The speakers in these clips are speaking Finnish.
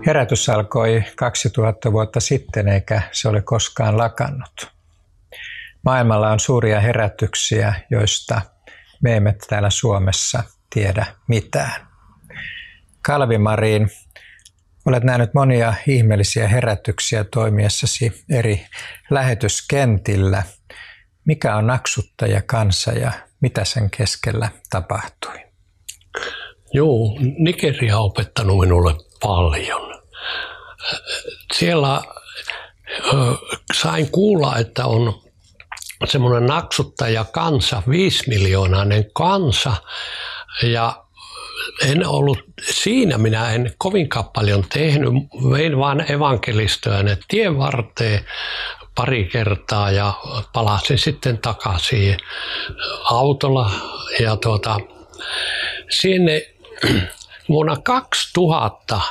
Herätys alkoi 2000 vuotta sitten eikä se ole koskaan lakannut. Maailmalla on suuria herätyksiä, joista me emme täällä Suomessa tiedä mitään. Kalvi-Marin, olet nähnyt monia ihmeellisiä herätyksiä toimiessasi eri lähetyskentillä. Mikä on naksuttajakansa ja mitä sen keskellä tapahtui? Joo, Nigeria on opettanut minulle paljon. Siellä sain kuulla, että on semmoinen naksuttajakansa, 5-miljoonainen kansa, ja en ollut siinä, minä en kovinkaan paljon tehnyt, vein vaan evankelistoja ne tien varteen pari kertaa ja palasin sitten takaisin autolla ja sinne vuonna 2000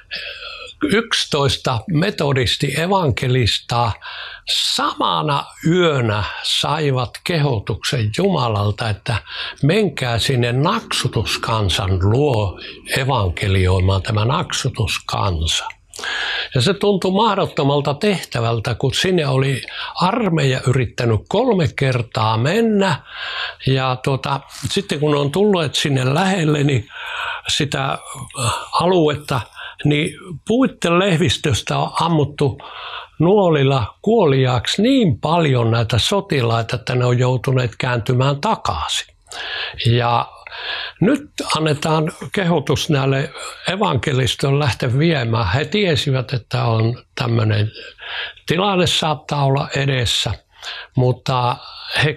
11 metodisti evankelistaa samana yönä saivat kehotuksen Jumalalta, että menkää sinne naksutuskansan luo evankelioimaan tämä naksutuskansa. Ja se tuntui mahdottomalta tehtävältä, kun sinne oli armeija yrittänyt 3 kertaa mennä. Ja sitten kun on tullut sinne lähelle niin sitä aluetta, niin puitten lehvistöstä on ammuttu nuolilla kuoliaaksi niin paljon näitä sotilaita, että ne on joutuneet kääntymään takaisin. Ja nyt annetaan kehotus näille evankelistoille lähteä viemään. He tiesivät, että on tämmöinen tilanne saattaa olla edessä, mutta he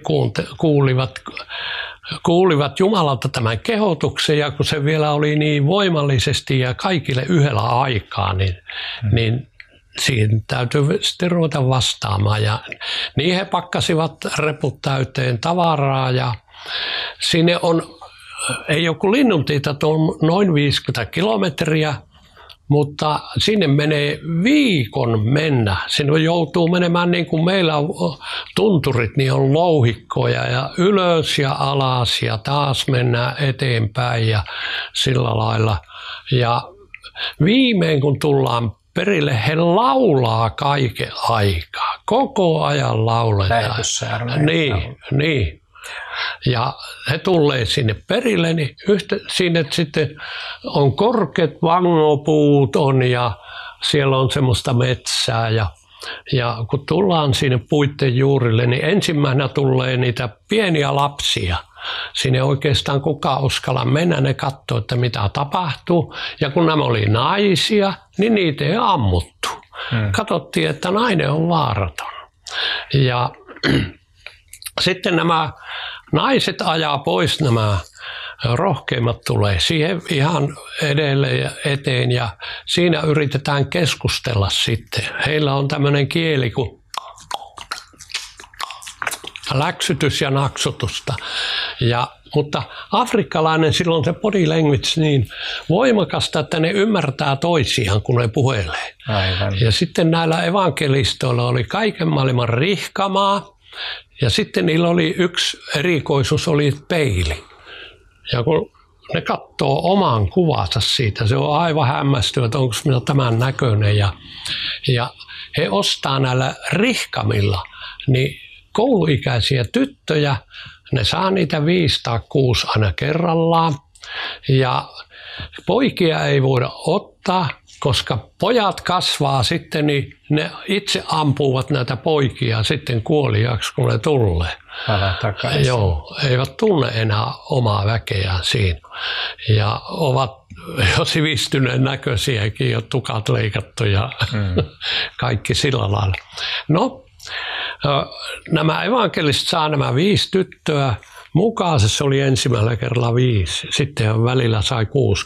kuulivat Jumalalta tämän kehotuksen, ja kun se vielä oli niin voimallisesti ja kaikille yhdellä aikaa, niin siihen täytyy sitten ruveta vastaamaan. Ja niin he pakkasivat reput täyteen tavaraa, ja sinne ei ole kuin Linnuntiitä noin 50 kilometriä, mutta sinne menee viikon mennä. Sinne joutuu menemään niin kuin meillä on tunturit, niin on louhikkoja ja ylös ja alas ja taas mennään eteenpäin ja sillä lailla. Ja viimein kun tullaan perille, he laulaa kaiken aikaa. Koko ajan lauletaan. Niin. Ja he tulee sinne perille, niin sinne sitten on korkeat vangopuut ja siellä on semmoista metsää. Ja kun tullaan sinne puitten juurille, niin ensimmäisenä tulee niitä pieniä lapsia. Sinne oikeastaan kukaan uskalla mennä, ne katsoo, että mitä tapahtuu. Ja kun nämä oli naisia, niin niitä ei ammuttu. Katsottiin, että nainen on vaaraton. Ja sitten nämä naiset ajaa pois, nämä rohkeimmat tulee siihen ihan edelle ja eteen ja siinä yritetään keskustella sitten. Heillä on tämmöinen kieli kuin läksytys ja naksutusta. Mutta afrikkalainen silloin se body language niin voimakasta, että ne ymmärtää toisiaan, kun ne puhelee. Aivan. Ja sitten näillä evankelistoilla oli kaiken maailman rihkamaa. Ja sitten niillä oli yksi erikoisuus, oli peili. Ja kun ne katsoo oman kuvansa siitä, se on aivan hämmästynyt, että onko minä tämän näköinen. Ja he ostaa näillä rihkamilla niin kouluikäisiä tyttöjä, ne saa niitä 5 tai 6 aina kerrallaan. Ja poikia ei voida ottaa, koska pojat kasvaa sitten, niin ne itse ampuvat näitä poikia sitten kuoliaaksi, kun ne tulee. Joo, eivät tunne enää omaa väkeään siinä. Ja ovat jo sivistyneen näköisiäkin, jo tukat leikattu ja kaikki sillä lailla. No, nämä evankelistit saa nämä 5 tyttöä. Mukaan se oli ensimmäisellä kerralla 5, sitten välillä sai 6.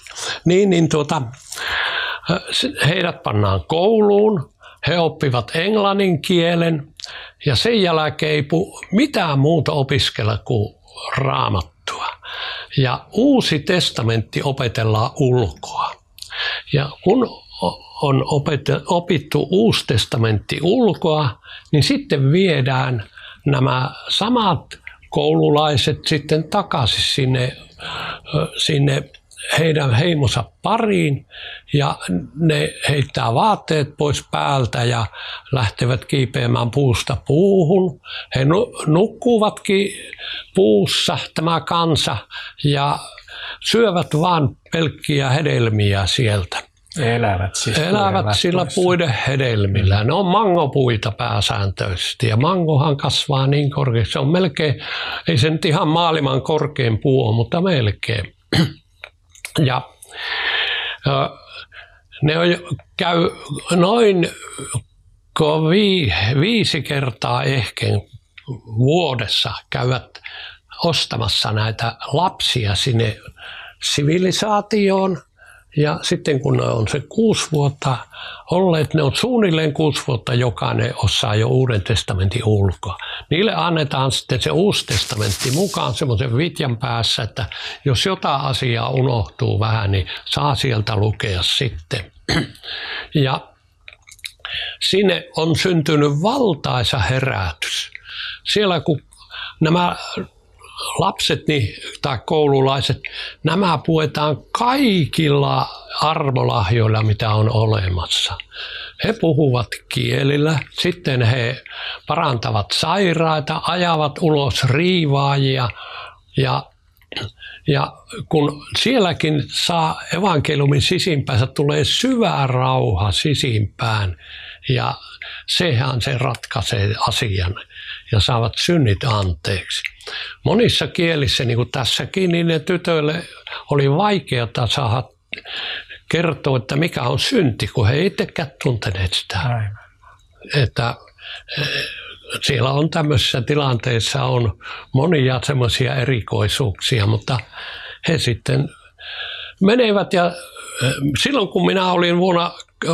Heidät pannaan kouluun, he oppivat englannin kielen ja sen jälkeen ei mitään muuta opiskella kuin raamattua. Ja Uusi testamentti opetellaan ulkoa. Ja kun on opittu Uusi testamentti ulkoa, niin sitten viedään nämä samat koululaiset sitten takaisin sinne heidän heimonsa pariin ja ne heittää vaatteet pois päältä ja lähtevät kiipeämään puusta puuhun. He nukkuvatkin puussa, tämä kansa, ja syövät vaan pelkkiä hedelmiä sieltä. Elävät sillä puiden hedelmillä. Ne on mangopuita pääsääntöisesti ja mangohan kasvaa niin korkeasti. Se on melkein, ei se nyt ihan maailman korkein puu ole, mutta melkein. Ja ne käy noin 5 kertaa ehkä vuodessa käyvät ostamassa näitä lapsia sinne sivilisaatioon. Ja sitten kun ne on se 6 vuotta olleet, ne on suunnilleen 6 vuotta jokainen osaa jo Uuden testamentin ulkoa. Niille annetaan sitten se Uusi testamentti mukaan semmoisen vitjan päässä, että jos jotain asiaa unohtuu vähän, niin saa sieltä lukea sitten. Ja sinne on syntynyt valtaisa herätys. Siellä kun nämä lapset tai koululaiset, nämä puetaan kaikilla armolahjoilla, mitä on olemassa. He puhuvat kielillä, sitten he parantavat sairaita, ajavat ulos riivaajia ja kun sielläkin saa evankeliumin sisimpäänsä, tulee syvä rauha sisimpään ja sehän se ratkaisee asian ja saavat synnit anteeksi. Monissa kielissä, niin kuin tässäkin, niin ne tytöille oli vaikeaa saada kertoa, että mikä on synti, kun he ei itsekään tunteneet sitä. Aivan. Että siellä on tämmöisissä tilanteissa on monia semmoisia erikoisuuksia, mutta he sitten menevät ja silloin kun minä olin vuonna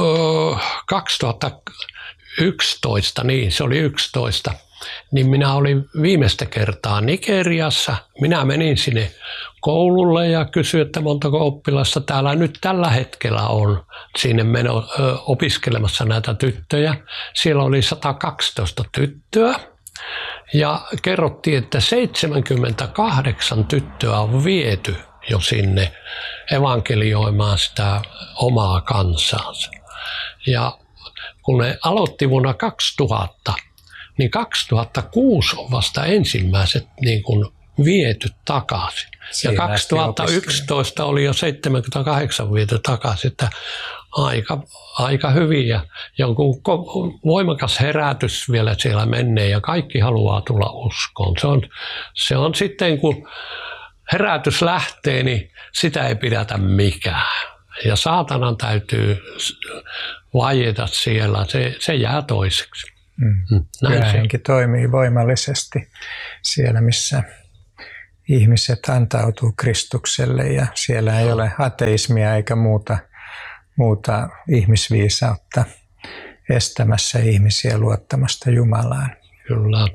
2011, niin se oli 11, niin minä olin viimeistä kertaa Nigeriassa. Minä menin sinne koululle ja kysyin, että montako oppilasta täällä nyt tällä hetkellä on sinne opiskelemassa näitä tyttöjä. Siellä oli 112 tyttöä ja kerrottiin, että 78 tyttöä on viety jo sinne evankelioimaan sitä omaa kansaansa. Ja kun ne aloitti vuonna 2000, niin 2006 on vasta ensimmäiset niin kuin viety takaisin. Ja 2011 oli jo 78 viety takaisin, että aika hyviä. Jonkun voimakas herätys vielä siellä menee ja kaikki haluaa tulla uskoon. Se on sitten, kun herätys lähtee, niin sitä ei pidätä mikään. Ja saatanan täytyy vaieta siellä, se jää toiseksi. Pyhä henki toimii voimallisesti siellä, missä ihmiset antautuu Kristukselle ja siellä ei ole ateismia eikä muuta ihmisviisautta estämässä ihmisiä luottamasta Jumalaan. Kyllä.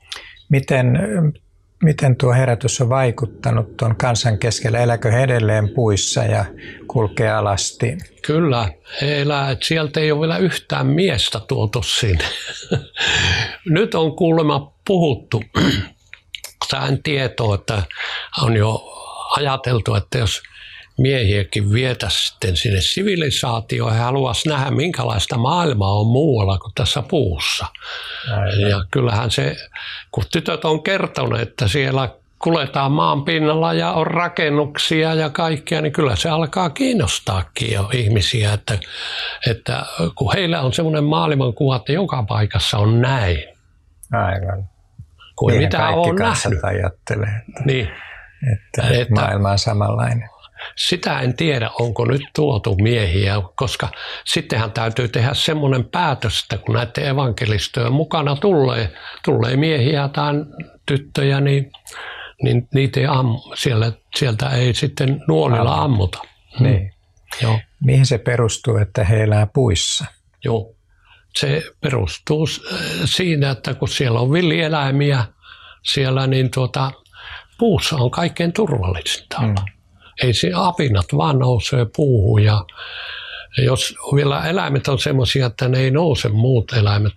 Miten tuo herätys on vaikuttanut tuon kansan keskellä? Elääkö he edelleen puissa ja kulkee alasti? Kyllä, he elää. Sieltä ei ole vielä yhtään miestä tuotu sinne. Nyt on kuulemma puhuttu. Sain tietoa, että on jo ajateltu, että jos miehiäkin vietäisiin sitten sinne sivilisaatioon, he haluaisi nähdä, minkälaista maailmaa on muualla kuin tässä puussa. Aivan. Ja kyllähän se, kun tytöt on kertonut, että siellä kuljetaan maan pinnalla ja on rakennuksia ja kaikkea, niin kyllä se alkaa kiinnostaakin jo ihmisiä, että kun heillä on semmoinen maailmankuva, että joka paikassa on näin. Aivan. Kuin mitä kaikki on nähnyt. Ajattelee, että maailma on samanlainen. Sitä en tiedä, onko nyt tuotu miehiä, koska sittenhän täytyy tehdä semmoinen päätös, että kun näiden evankelistojen mukana tulee miehiä tai tyttöjä, niin niitä ei sieltä ei sitten nuolilla ammuta. Niin. Joo. Mihin se perustuu, että he elää puissa? Joo. Se perustuu siinä, että kun siellä on villieläimiä siellä, niin puussa on kaikkein turvallisinta olla. Ei se apinat vaan nousee puuhun ja jos vielä eläimet on semmoisia, että ne ei nouse muut eläimet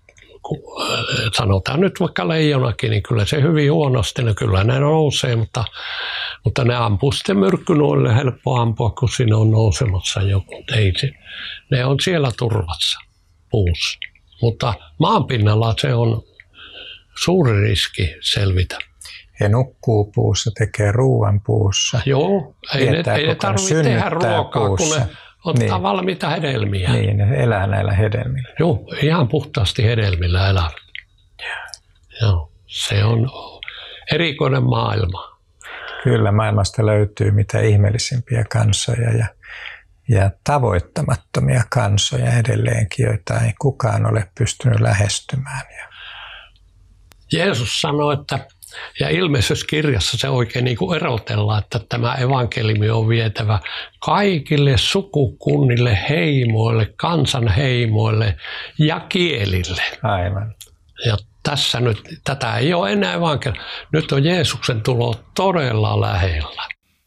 sanotaan nyt vaikka leijonakin, niin kyllä se hyvin huonosti, niin kyllä ne nousee, mutta ne ampuu sitten myrkkynuolille helppo ampua, kun siinä on nousemassa joku. Ne on siellä turvassa puussa, mutta maanpinnalla se on suuri riski selvitä. He nukkuu puussa, tekee ruuan puussa. Joo, ei ne tarvitse tehdä ruokaa, puussa. Kun ne ottaa valmiita hedelmiä. Niin, ne elää näillä hedelmillä. Joo, ihan puhtaasti hedelmillä elävät. Joo, se on erikoinen maailma. Kyllä, maailmasta löytyy mitä ihmeellisimpiä kansoja ja tavoittamattomia kansoja edelleenkin, joita ei kukaan ole pystynyt lähestymään. Jeesus sanoi, että ja ilmeistyskirjassa se oikein niin kuin erotellaan, että tämä evankeliumi on vietävä kaikille sukukunnille, heimoille, kansanheimoille ja kielille. Aivan. Ja tässä nyt, tätä ei ole enää evankeliumi. Nyt on Jeesuksen tulo todella lähellä.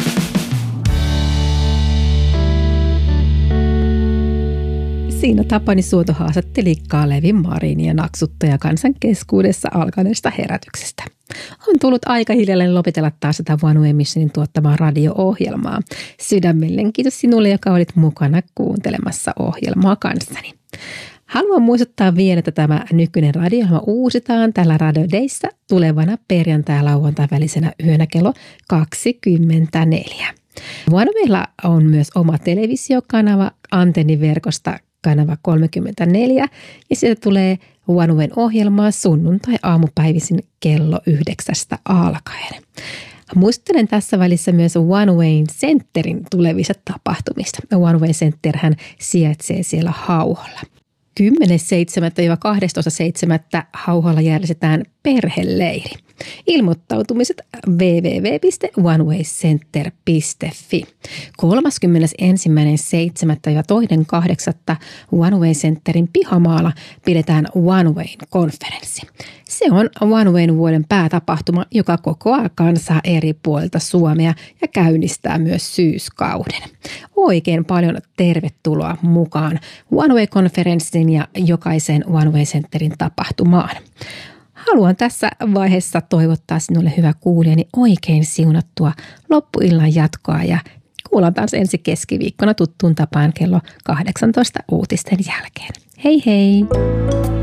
Siinä Tapani Suoto haastatteli Kalevi Marinia naksuttaja kansan keskuudessa alkaneesta herätyksestä. On tullut aika hiljalleen lopetella taas sitä One Way Missionin tuottamaa radio-ohjelmaa. Sydämellinen kiitos sinulle, joka olit mukana kuuntelemassa ohjelmaa kanssani. Haluan muistuttaa vielä, että tämä nykyinen radio-ohjelma uusitaan tällä Radio Dayssä tulevana perjantai- ja lauantai välisenä yönä kello 24. One Waylla on myös oma televisiokanava antenniverkosta kanava 34 ja sieltä tulee One Wayn ohjelmaa sunnuntai-aamupäivisin kello 9 alkaen. Muistelen tässä välissä myös One Wayn Centerin tulevista tapahtumista. One Way Centerhän sijaitsee siellä Hauholla. 10.7.–12.7. Hauholla järjestetään perheleiri. Ilmoittautumiset www.onewaycenter.fi. 31.7.–2.8. One Way Centerin pihamaalla pidetään One Wayn konferenssi. Se on One Wayn vuoden päätapahtuma, joka kokoaa kansaa eri puolilta Suomea ja käynnistää myös syyskauden. Oikein paljon tervetuloa mukaan One Way-konferenssin ja jokaiseen One Way Centerin tapahtumaan. Haluan tässä vaiheessa toivottaa sinulle, hyvä kuulijani, oikein siunattua loppuillan jatkoa ja kuullaan taas ensi keskiviikkona tuttuun tapaan kello 18 uutisten jälkeen. Hei hei!